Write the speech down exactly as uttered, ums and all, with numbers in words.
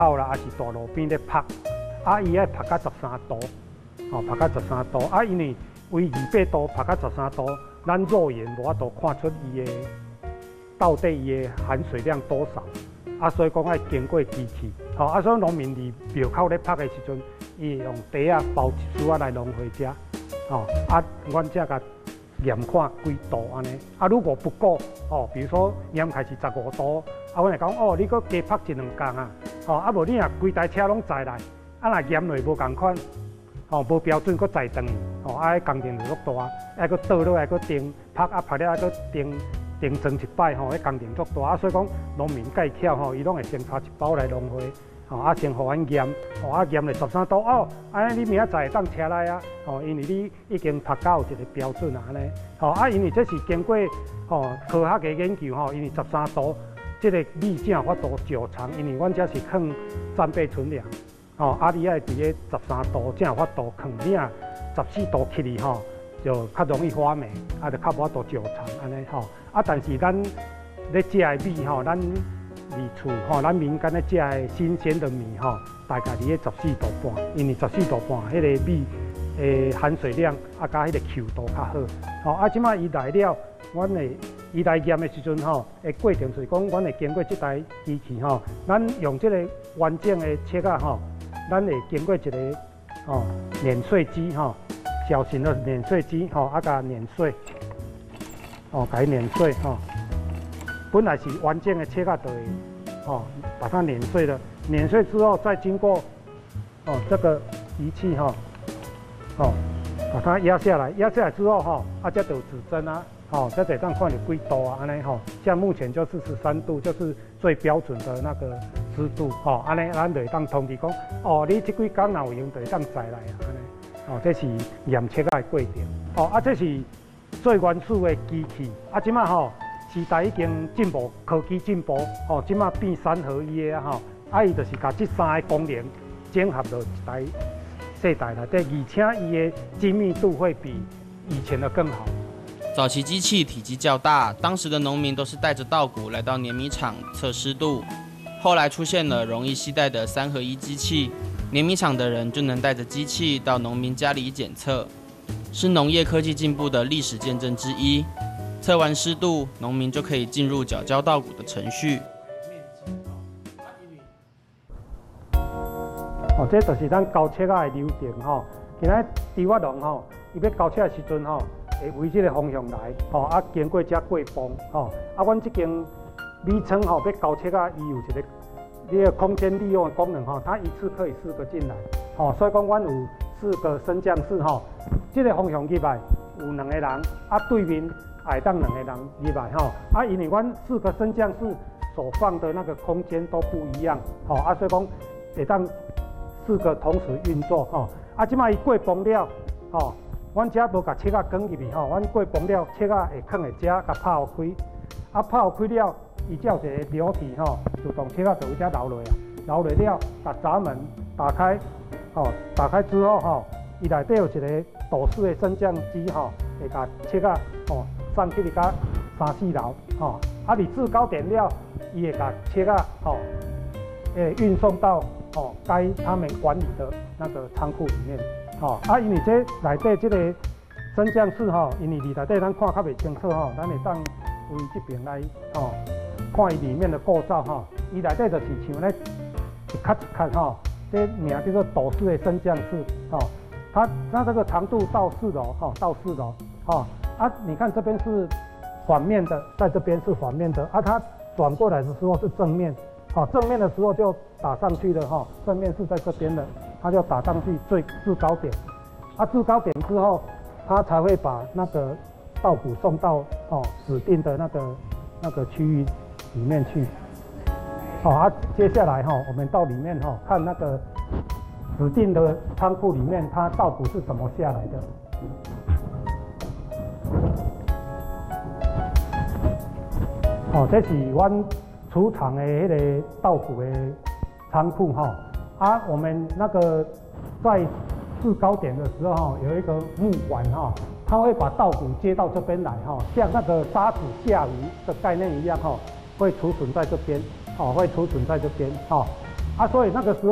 口啦，还是大路边咧拍，啊，伊爱拍到十三度，哦，拍到十三度，啊，因为为二百度拍到十三度，咱肉眼无法度看出伊的到底伊的含水量多少，啊，所以讲爱经过机器，哦，啊，所以农民伫庙口咧拍的时阵，伊用袋啊包一束啊来弄回家，哦，啊，阮则甲验看几度安尼，啊，如果不够，哦，比如说验开是十五度，啊，阮会讲哦，你搁加拍一两工啊，哦，啊无你若规台车拢载来，啊，若验落无共款。哦，无标准，搁载转去，哦，啊，工程就足大，还搁倒落来，搁定拍啊拍了，还搁定定装一摆，吼，迄工程足大，啊，所以讲农民介巧，吼，伊拢会先抄一包来弄回，哦，啊，先互阮验，哦，啊，验了十三度，哦，安尼你明仔载会当车来啊，哦，因为你已经拍到有一个标准啊，安尼，哦，啊，因为这是经过哦科学的研究，吼，因为十三度，这个米才有法度久长，因为阮这是放战备存粮。哦，啊，你爱伫咧十三度，才有法度放领十四度起哩吼，就较容易发霉，啊，就较无法度久长安尼吼。啊，但是咱咧食的米吼，咱伫厝吼，咱民间咧食的新鲜的米吼，大概伫咧十四度半，因为十四度半迄个米诶含水量啊，甲迄个 Q 度较好。吼，啊，即摆伊来了，阮会伊来验的时阵吼，诶过程是讲，阮会经过即台机器吼，咱用即个完整的切啊吼。咱会经过一个哦碾碎机吼，小型的碾碎机吼，啊甲碾碎，哦甲伊碾碎吼。本来是完整的切啊，就会哦把它碾碎了。碾碎之后，再经过哦这个仪器哈，哦把它压下来，压下来之后哈，啊这就有指针啊，哦这得当看你几度啊，安尼吼，像目前就是十三度，就是最标准的那个。湿度吼，安尼咱就会当通知讲，哦，你即几工若有用，就会当载来啊，安尼，哦，这是验测的过程，哦，啊，这是最原始的机器，啊，即马吼时代已经进步，科技进步，哦，即马变三合一的啊，吼，啊，伊就是甲这三个功能整合到一台世代内底，而且伊的精密度会比以前的更好。 早期机器体积较大，当时的农民都是带着稻谷来到碾米厂测湿度。后来出现了容易携带的三合一机器，碾米厂的人就能带着机器到农民家里检测，是农业科技进步的历史见证之一。测完湿度，农民就可以进入缴交稻谷的程序。 哦，这就是咱交切啊的流程吼。今仔猪仔农吼，伊要交切的时阵吼，会为这个方向来，吼啊经过这过磅，吼啊，阮这间。米仓吼要交切啊，伊有一个这个空间利用的功能吼，它一次可以四个进来，吼，所以讲阮有四个升降室吼，这个方向入来有两个人，啊对面也当两个人入来吼，啊因为阮四个升降室所放的那个空间都不一样，吼啊所以讲会当四个同时运作吼，啊即摆伊过磅了，吼，阮遮无甲切啊放入去吼，阮过磅了切啊会放在遮甲拍开，啊拍开了。伊才有一个流体吼，自动切啊就有遮流落啊，流落了，把闸门打开，吼，打开之后吼，伊内底有一个斗式的升降机吼，会甲切啊吼上去哩甲三四楼吼，啊你制高点了，伊会甲切啊吼，诶运送到吼该他们管理的那个仓库里面，吼，啊因为这内底这个升降室吼，因为里内底咱看较袂清楚吼，咱会当为这边来吼。看伊里面的构造哈，伊内底就是像咧一卡一卡哈，这名叫做斗式的升降室哈。它它这个长度到四楼哈，到四楼哈啊，你看这边是反面的，在这边是反面的啊，它转过来的时候是正面，好，正面的时候就打上去了哈，正面是在这边的，它就打上去最制高点，啊制高点之后，它才会把那个稻谷送到哦指定的那个那个区域。里面去，好啊，接下来哈，我们到里面哈，看那个指定的仓库里面，它稻谷是怎么下来的。哦，这是阮储藏的迄个稻谷的仓库哈，啊，我们那个在制高点的时候哈，有一个木管哈，它会把稻谷接到这边来哈，像那个沙子下鱼的概念一样哈。会储存在这边，哦，会储存在这边，哦，啊， 啊，所以那个时候